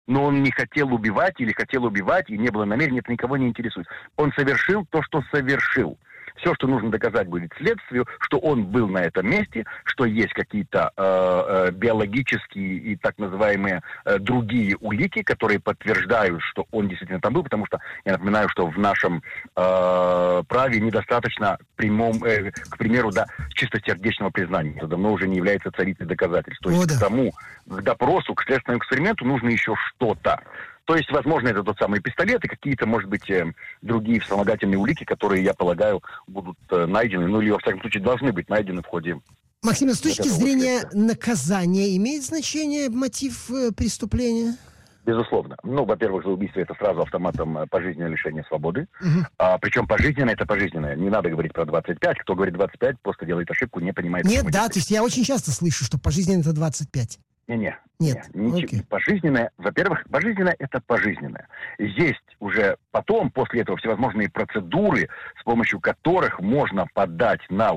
но он не хотел убивать или хотел убивать, и не было намерения, это никого не интересует. Он совершил то, что совершил. Все, что нужно доказать будет следствию, что он был на этом месте, что есть какие-то биологические и так называемые другие улики, которые подтверждают, что он действительно там был, потому что я напоминаю, что в нашем праве недостаточно к примеру, чистосердечного признания. Это давно уже не является царицей доказательств. То есть к допросу, к следственному эксперименту нужно еще что-то. То есть, возможно, это тот самый пистолет и какие-то, может быть, другие вспомогательные улики, которые, я полагаю, будут найдены, ну или, во всяком случае, должны быть найдены в ходе... Максим, с точки зрения наказания имеет значение мотив преступления? Безусловно. Ну, во-первых, за убийство это сразу автоматом пожизненное лишение свободы. Причем пожизненное это пожизненное. Не надо говорить про 25. Кто говорит 25, просто делает ошибку, не понимает. Нет, да, то есть я очень часто слышу, что пожизненное это 25. Нет. Пожизненное, во-первых, пожизненное это пожизненное. Есть уже потом, после этого, всевозможные процедуры, с помощью которых можно подать на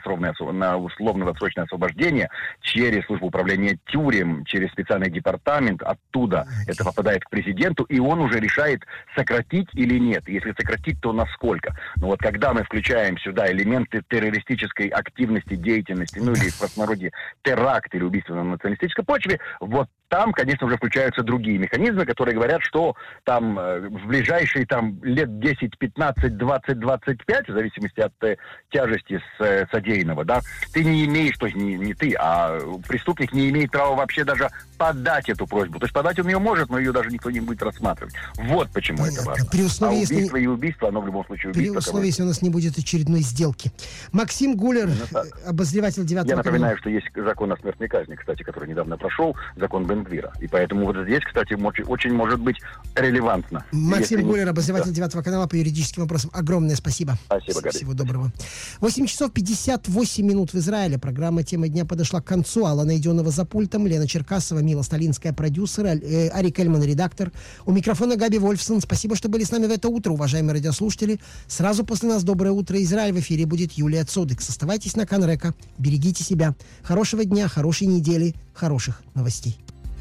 условно-досрочное освобождение через службу управления тюрем, через специальный департамент. Оттуда это попадает к президенту, и он уже решает, сократить или нет. Если сократить, то насколько. Но вот когда мы включаем сюда элементы террористической активности, деятельности, ну или в простонародье теракт или убийство на националистической почве, вот там, конечно, уже включаются другие механизмы, которые говорят, что там в ближайшие лет 10, 15, 20, 25, в зависимости от тяжести содеянного, да, ты не имеешь, то есть не ты, а преступник не имеет права вообще даже подать эту просьбу. То есть подать он ее может, но ее даже никто не будет рассматривать. Вот почему это важно. При условии, убийство и убийство, оно в любом случае убийство. При условии, если у нас не будет очередной сделки. Максим Гулер, обозреватель 9 Я напоминаю, что есть закон о смертной казни, кстати, который недавно прошел, закон Бен-Гвира. И поэтому вот здесь, кстати, очень может быть релевантно. Максим Гулер, обозреватель 9 канала по юридическим вопросам. Огромное спасибо. Спасибо, Гарри. Всего доброго. 8 часов 58 минут в Израиле. Программа «Тема дня» подошла к концу. Алла Найденова за пультом, Лена Черкасова, Мила Сталинская, продюсер, Арик Эльман, редактор. У микрофона Габи Вольфсон. Спасибо, что были с нами в это утро, уважаемые радиослушатели. Сразу после нас «Доброе утро, Израиль». В эфире будет Юлия Цодекс. Оставайтесь на Канрека. Берегите себя. Хорошего дня, хорошей недели, хороших новостей.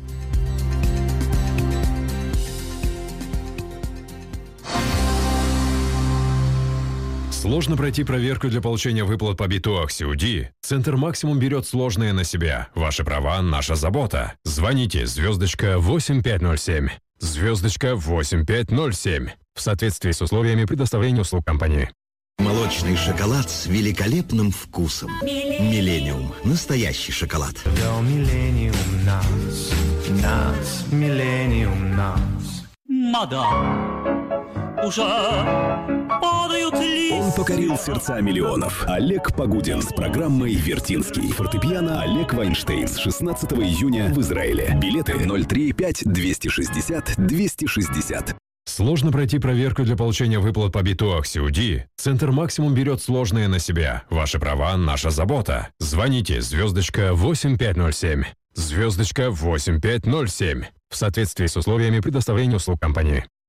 Сложно пройти проверку для получения выплат по битуах Сиуди? Центр «Максимум» берет сложное на себя. Ваши права – наша забота. Звоните *8507. *8507. В соответствии с условиями предоставления услуг компании. Молочный шоколад с великолепным вкусом. Миллениум. Настоящий шоколад. Миллениум нас. Миллениум нас. Мадам, уже падают листья. Он покорил сердца миллионов. Олег Погудин с программой «Вертинский». Фортепиано Олег Вайнштейн с 16 июня в Израиле. Билеты 035-260-260. Сложно пройти проверку для получения выплат по битуах Сиуди? Центр «Максимум» берет сложное на себя. Ваши права – наша забота. Звоните *8507. *8507. В соответствии с условиями предоставления услуг компании.